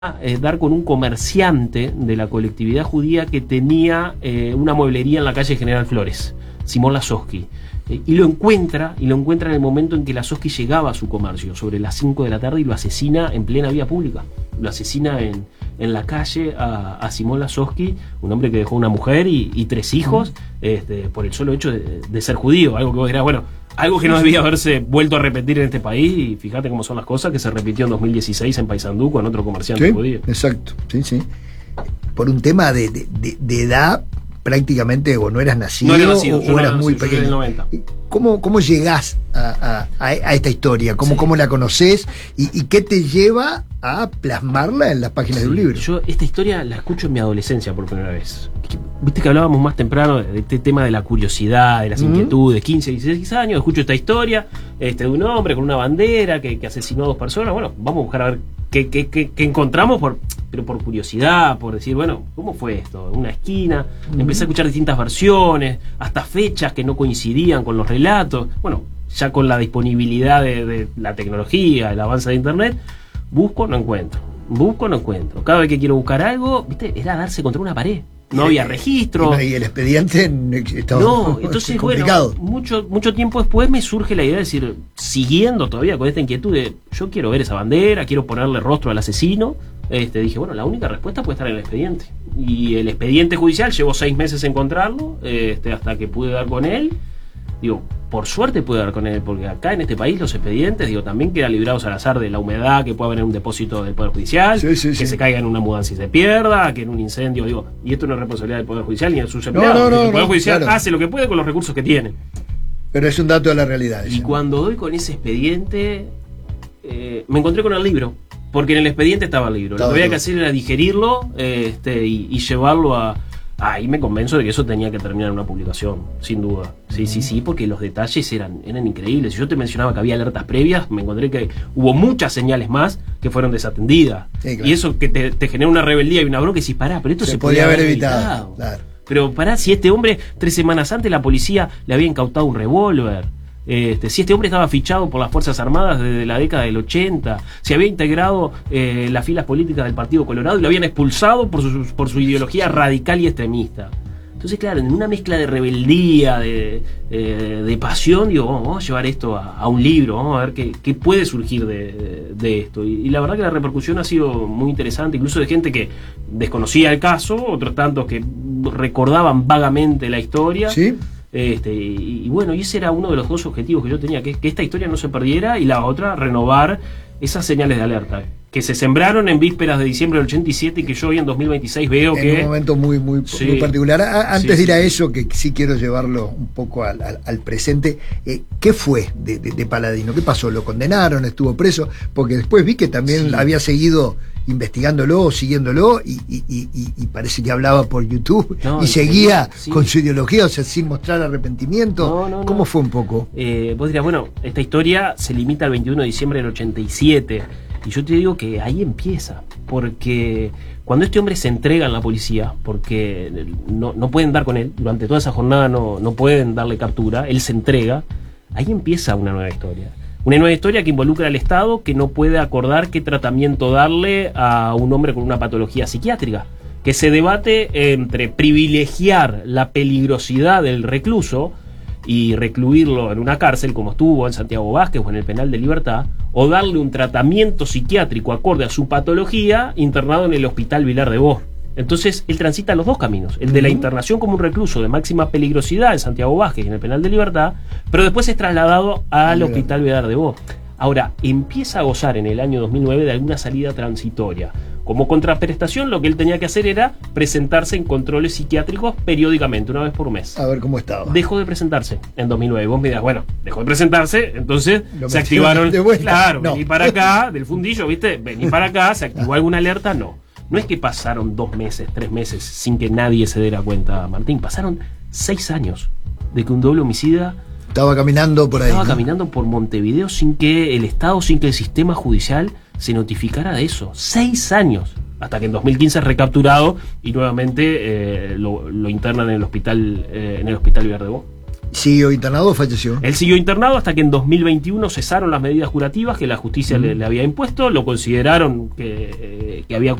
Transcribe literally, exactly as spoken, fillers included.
Eh, dar con un comerciante de la colectividad judía que tenía eh, una mueblería en la calle General Flores, Simón Lasowski, eh, y lo encuentra y lo encuentra en el momento en que Lasowski llegaba a su comercio, sobre las cinco de la tarde, y lo asesina en plena vía pública. Lo asesina en, en la calle a, a Simón Lasowski, un hombre que dejó una mujer y, y tres hijos, este, por el solo hecho de, de ser judío, algo que vos dirás, bueno, algo que no debía haberse vuelto a repetir en este país, y fíjate cómo son las cosas, que se repitió en dos mil dieciséis en Paysandú con otro comerciante sí, judío. Exacto, sí, sí. Por un tema de, de, de, de edad, prácticamente, o no eras nacido, no era nacido o, o eras nacido, muy pequeño. noventa. ¿Cómo, cómo llegás a, a, a esta historia? ¿Cómo, sí. ¿Cómo la conocés? Y, ¿Y qué te lleva a plasmarla en las páginas sí, de un libro? Yo esta historia la escucho en mi adolescencia por primera vez. Viste que hablábamos más temprano de este tema de la curiosidad, de las uh-huh. inquietudes, quince, dieciséis años, escucho esta historia este, de un hombre con una bandera que, que asesinó a dos personas. Bueno, vamos a buscar a ver qué, qué, qué, qué encontramos, por, pero por curiosidad, por decir, bueno, ¿cómo fue esto? Una esquina, uh-huh. empecé a escuchar distintas versiones, hasta fechas que no coincidían con los relatos. Bueno, ya con la disponibilidad de, de la tecnología, el avance de internet, busco, no encuentro, busco, no encuentro. Cada vez que quiero buscar algo, viste, era darse contra una pared. No había registro. Y el expediente estaba no, entonces, complicado. Bueno, mucho, mucho tiempo después me surge la idea de decir, siguiendo todavía con esta inquietud de, yo quiero ver esa bandera, quiero ponerle rostro al asesino. Este, dije, bueno, la única respuesta puede estar en el expediente. Y el expediente judicial, llevó seis meses en encontrarlo, este, hasta que pude dar con él. Digo, por suerte pude dar con él, porque acá en este país los expedientes, digo, también quedan librados al azar de la humedad que pueda haber en un depósito del Poder Judicial, sí, sí, que sí. se caiga en una mudanza y se pierda, que en un incendio, digo, y esto no es responsabilidad del Poder Judicial ni de sus empleados. No, no, no, el Poder no, Judicial claro. hace lo que puede con los recursos que tiene. Pero es un dato de la realidad. Y cuando doy con ese expediente, eh, me encontré con el libro, porque en el expediente estaba el libro. Todo lo que había que hacer era digerirlo eh, este, y, y llevarlo a... Ahí me convenzo de que eso tenía que terminar en una publicación, sin duda. Sí, sí, sí, porque los detalles eran, eran increíbles. Si yo te mencionaba que había alertas previas, me encontré que hubo muchas señales más que fueron desatendidas. Sí, claro. Y eso que te, te genera una rebeldía y una bronca y decís, pará, pero esto se, se podía haber evitado. evitado. Claro. Pero pará, si este hombre, tres semanas antes, la policía le había incautado un revólver. Este, si este hombre estaba fichado por las Fuerzas Armadas desde la década del ochenta, si había integrado eh, las filas políticas del Partido Colorado y lo habían expulsado por su, por su ideología radical y extremista. Entonces, claro, en una mezcla de rebeldía, de, eh, de pasión, digo, vamos, vamos a llevar esto a, a un libro, vamos a ver qué, qué puede surgir de, de esto. Y, y la verdad que la repercusión ha sido muy interesante, incluso de gente que desconocía el caso, otros tantos que recordaban vagamente la historia. Sí. Este, y, y bueno, y ese era uno de los dos objetivos que yo tenía, que, que esta historia no se perdiera, y la otra, renovar esas señales de alerta que se sembraron en vísperas de diciembre del ochenta y siete y que yo hoy en dos mil veintiséis veo en que... En un momento muy, muy, sí, muy particular. A, antes sí, de ir a eso, que sí quiero llevarlo un poco al, al, al presente, eh, ¿qué fue de, de, de Paladino? ¿Qué pasó? ¿Lo condenaron? ¿Estuvo preso? Porque después vi que también sí. había seguido investigándolo, siguiéndolo, y, y, y, y parece que hablaba por YouTube no, y seguía sí. con su ideología, o sea, sin mostrar arrepentimiento. No, no, ¿Cómo no. fue un poco? Eh, vos dirás, bueno, esta historia se limita al veintiuno de diciembre del ochenta y siete, y yo te digo que ahí empieza, porque cuando este hombre se entrega en la policía, porque no, no pueden dar con él, durante toda esa jornada no, no pueden darle captura, él se entrega, ahí empieza una nueva historia. Una nueva historia que involucra al Estado, que no puede acordar qué tratamiento darle a un hombre con una patología psiquiátrica, que se debate entre privilegiar la peligrosidad del recluso y recluirlo en una cárcel, como estuvo en Santiago Vázquez o en el Penal de Libertad, o darle un tratamiento psiquiátrico acorde a su patología internado en el Hospital Vilar de Bosch. Entonces él transita los dos caminos, el de la internación como un recluso de máxima peligrosidad en Santiago Vázquez y en el Penal de Libertad, pero después es trasladado al Hospital Vilar de Bosch. Ahora, empieza a gozar en el año dos mil nueve de alguna salida transitoria. Como contraprestación, lo que él tenía que hacer era presentarse en controles psiquiátricos periódicamente, una vez por mes. A ver cómo estaba. Dejó de presentarse en dos mil nueve. Vos me dirás, bueno, dejó de presentarse, entonces lo se activaron. Claro, no. Vení para acá, del fundillo, ¿viste? Vení para acá, ¿se activó alguna alerta? No. No es que pasaron dos meses, tres meses sin que nadie se diera cuenta, Martín. Pasaron seis años de que un doble homicida estaba caminando por ahí. Estaba ¿no? caminando por Montevideo sin que el Estado, sin que el sistema judicial se notificara de eso. Seis años. Hasta que en dos mil quince es recapturado y nuevamente eh, lo, lo internan en el hospital, eh, en el Hospital Vilar de Bosch. ¿Siguió internado o falleció? Él siguió internado hasta que en dos mil veintiuno cesaron las medidas curativas que la justicia mm. le, le había impuesto, lo consideraron que, eh, que había